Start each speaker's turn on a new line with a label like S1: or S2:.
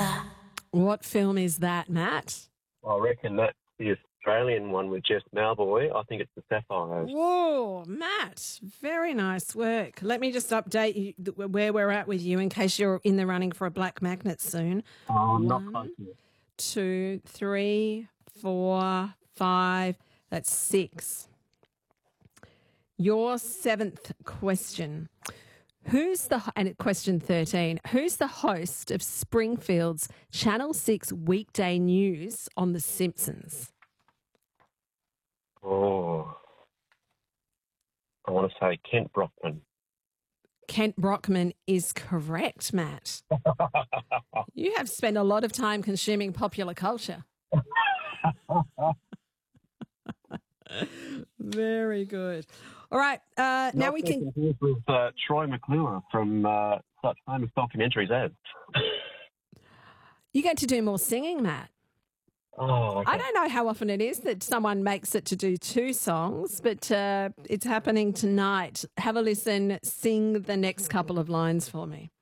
S1: What film is that, Matt?
S2: I reckon that's the Australian one with Jess Mauboy. I think it's The Sapphires.
S1: Whoa, Matt, very nice work. Let me just update you where we're at with you in case you're in the running for a Black Magnet soon.
S2: Not close
S1: One,
S2: to it.
S1: 2, 3, 4, 5. That's 6. Your 7th question. And question 13, who's the host of Springfield's Channel 6 weekday news on The Simpsons?
S2: Oh, I want to say Kent Brockman.
S1: Kent Brockman is correct, Matt. You have spent a lot of time consuming popular culture. Very good. All right, now we can...
S2: With Troy McClure from such famous documentaries as.
S1: You get to do more singing, Matt.
S2: Oh, okay.
S1: I don't know how often it is that someone makes it to do 2 songs, but it's happening tonight. Have a listen. Sing the next couple of lines for me.